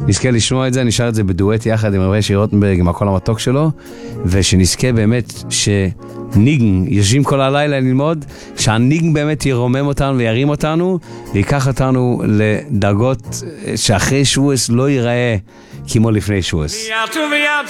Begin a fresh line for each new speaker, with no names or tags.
נזכה לשמוע את זה, נשאר את זה בדואט יחד עם רבי שיר רוטנברג, עם הקול המתוק שלו, ושנזכה באמת שניגן, יושבים כל הלילה ללמוד, שהניגן באמת ירומם אותנו וירים אותנו, ויקח אותנו לדרגות שאחרי שבועס לא ייראה כמו לפני שבועס.